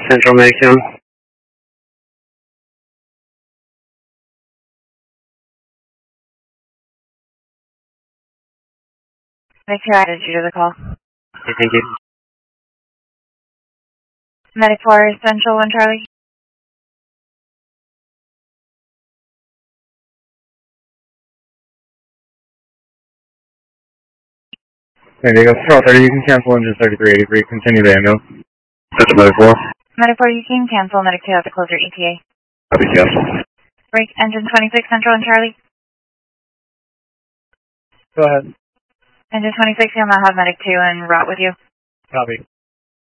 Central Medic 2. Medic 2 added you to the call. Okay, thank you. Medic 4, Central 1 Charlie. There you go. Control 30, you can cancel engine 3383. Continue the ambulance. Central Medic 4. Medic 4, you can cancel. Medic 2 have to close your ETA. Copy, cancel. Break engine 26, Central 1 Charlie. Go ahead. Engine 26, you'll now have Medic 2 en route with you. Copy.